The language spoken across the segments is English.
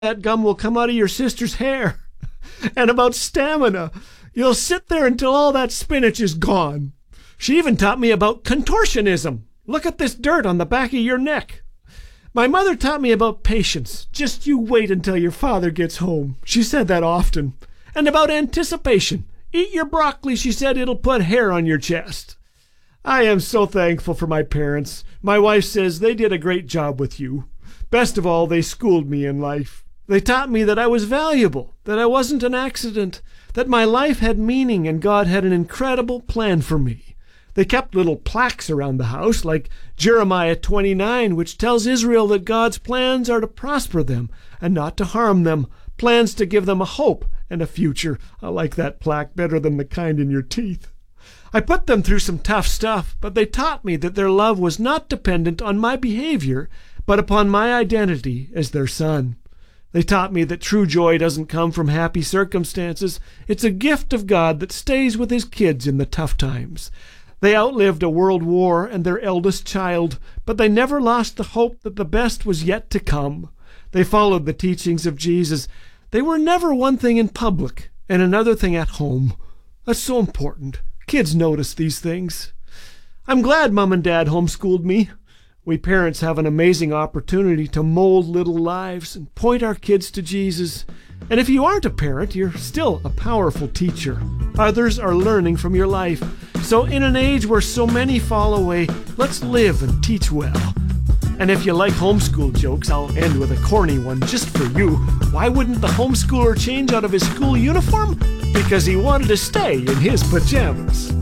that gum will come out of your sister's hair. And about stamina. You'll sit there until all that spinach is gone. She even taught me about contortionism. Look at this dirt on the back of your neck. My mother taught me about patience. Just you wait until your father gets home. She said that often. And about anticipation. Eat your broccoli, she said, it'll put hair on your chest. I am so thankful for my parents. My wife says they did a great job with you. Best of all, they schooled me in life. They taught me that I was valuable, that I wasn't an accident, that my life had meaning and God had an incredible plan for me. They kept little plaques around the house, like Jeremiah 29, which tells Israel that God's plans are to prosper them and not to harm them, plans to give them a hope and a future. I like that plaque better than the kind in your teeth. I put them through some tough stuff, but they taught me that their love was not dependent on my behavior, but upon my identity as their son. They taught me that true joy doesn't come from happy circumstances. It's a gift of God that stays with his kids in the tough times. They outlived a world war and their eldest child, but they never lost the hope that the best was yet to come. They followed the teachings of Jesus. They were never one thing in public and another thing at home. That's so important. Kids notice these things. I'm glad Mom and Dad homeschooled me. We parents have an amazing opportunity to mold little lives and point our kids to Jesus. And if you aren't a parent, you're still a powerful teacher. Others are learning from your life. So in an age where so many fall away, let's live and teach well. And if you like homeschool jokes, I'll end with a corny one just for you. Why wouldn't the homeschooler change out of his school uniform? Because he wanted to stay in his pajamas.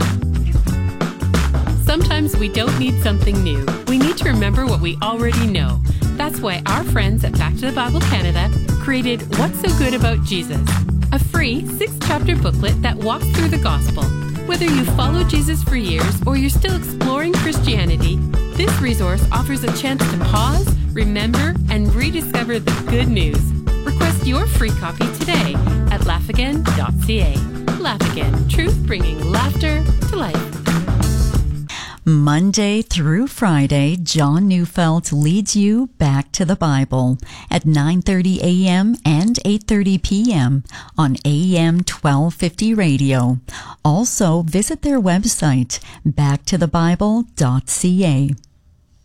Sometimes we don't need something new. We need to remember what we already know. That's why our friends at Back to the Bible Canada created What's So Good About Jesus, a free 6-chapter booklet that walks through the gospel. Whether you follow Jesus for years or you're still exploring Christianity, this resource offers a chance to pause, remember, and rediscover the good news. Request your free copy today at laughagain.ca. Laugh Again, truth bringing laughter to life. Monday through Friday, John Neufeld leads you back to the Bible at 9:30 a.m. and 8:30 p.m. on AM 1250 radio. Also, visit their website, backtothebible.ca.